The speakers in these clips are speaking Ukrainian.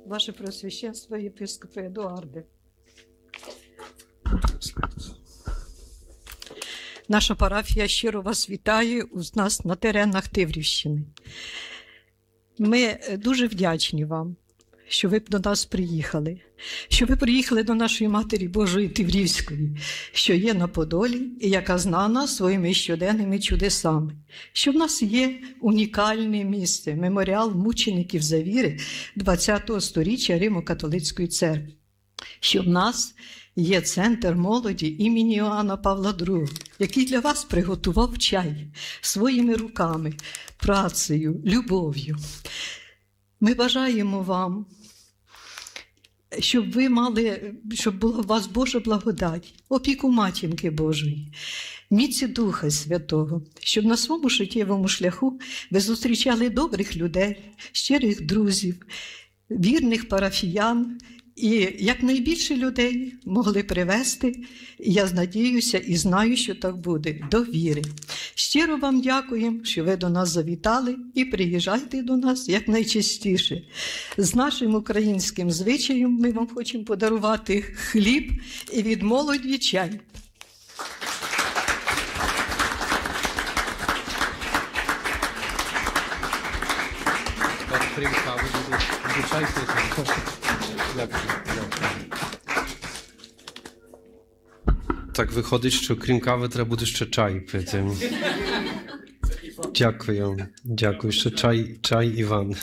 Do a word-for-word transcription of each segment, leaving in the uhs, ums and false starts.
ваше Преосвященство, єпископе Едуарде. Наша парафія щиро вас вітає у нас на теренах Тиврівщини. Ми дуже вдячні вам, що ви до нас приїхали, що ви приїхали до нашої Матері Божої Тиврівської, що є на Подолі і яка знана своїми щоденними чудесами, що в нас є унікальне місце, меморіал мучеників за віри ХХ сторіччя Римо-католицької церкви, що в нас є центр молоді імені Іоанна Павла другого, який для вас приготував чай своїми руками, працею, любов'ю. Ми бажаємо вам, щоб ви мали, щоб була у вас Божа благодать, опіку Матінки Божої, міці Духа Святого, щоб на своєму життєвому шляху ви зустрічали добрих людей, щирих друзів, вірних парафіян, і якнайбільше людей могли привести, я надіюся і знаю, що так буде, до віри. Щиро вам дякуємо, що ви до нас завітали і приїжджайте до нас якнайчастіше. З нашим українським звичаєм ми вам хочемо подарувати хліб і від молоді чай. Так виходить, що крім кави треба буде ще чай пити. Дякую, дякую, що чай, чай Іван.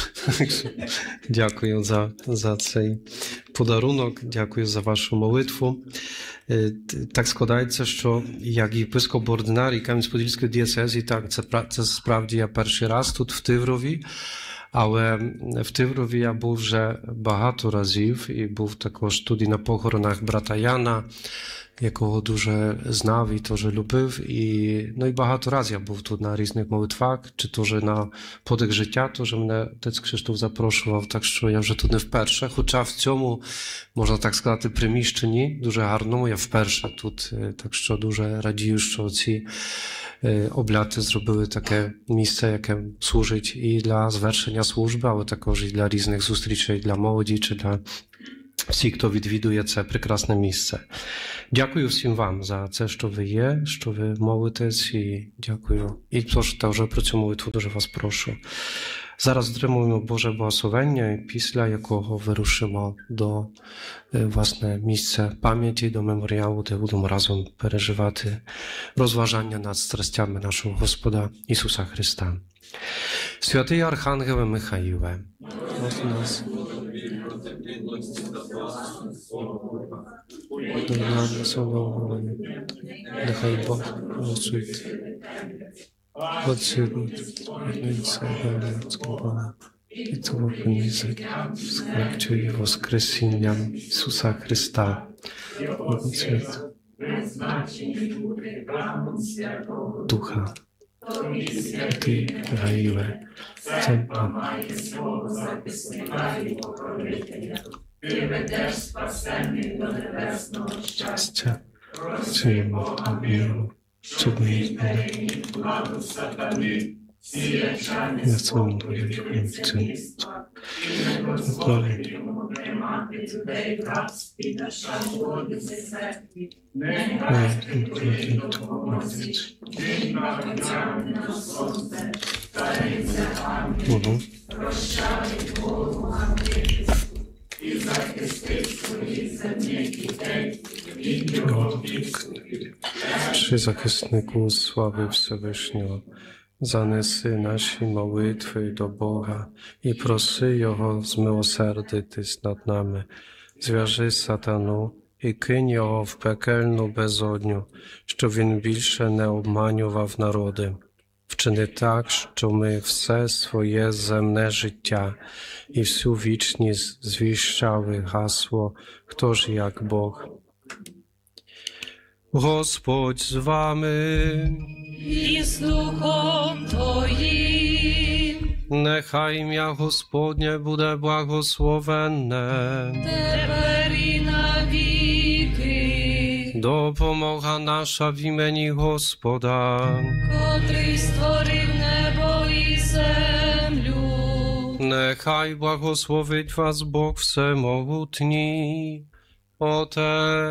Дякую за, за цей подарунок, дякую за вашу молитву. Так складається, що як єпископ ординарій Кам'янець-Подільської дієцезії, так, це, це справді я перший раз тут в Тиврові. Але в Тиврові я був вже багато разів і був також тут і на похоронах брата Яна, якого дуже знав і теж любив. І, ну і багато разів я був тут на різних молитвах, чи теж на подих життя, теж мене отець Кшиштоф запрошував, так що я вже тут не вперше. Хоча в цьому, можна так сказати, приміщенні, дуже гарному, я вперше тут, так що дуже радію, що ці обляти зробили таке місце, яке служить і для звершення служби, але також і для різних зустрічей, для молоді, чи для всіх, хто відвідує це прекрасне місце. Дякую всім вам за це, що ви є, що ви молитесь, і дякую. І тож, та вже про цю молитву дуже вас прошу. Зараз отримуємо Боже благословення, після якого вирушимо до власне місця пам'яті, до меморіалу, де будемо разом переживати розважання над страстями нашого Господа Ісуса Христа. Святий Архангеле Михаїле, ось нас. До нас слово, нехай Бог голосує. Отцю, і того понизить, смертю і воскресінням Ісуса Христа. Духа, ти, Гаїле, ти ведеш спасенних до небесного щастя, цілому тобі, чудний владу сатани, сіяча на своєму віці. Дозволить йому приймати людей в рабстві та шалоди церкві, нехай твої допомозі, він благодяне на сонце, таїться ангелів, прощає голову ангелів, і захистить своїх земних дітей від його віки. Чи захиснику слави Всевишнього, занеси наші молитви до Бога і проси Його змилосердитись над нами. Зв'яжи сатану і кинь його в пекельну безодню, щоб він більше не обманював народи. Вчини так, що ми все своє земне життя і всю вічність звіщали гасло «Хто ж як Бог?». Господь з вами. І з Духом Твоїм. Нехай ім'я Господнє буде благословенне. Тепер і навіки. Допомога наша в імені Господа. Котрий створив небо і землю. Нехай благословить вас Бог Всемогутній, Отець,